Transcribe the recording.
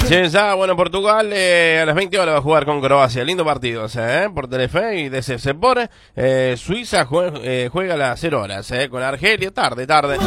Sí, ya, bueno, Portugal a las 20 horas va a jugar con Croacia. Lindo partido, por Telefe y DC Sport. Suiza juega a las 0 horas, con Argelia, tarde.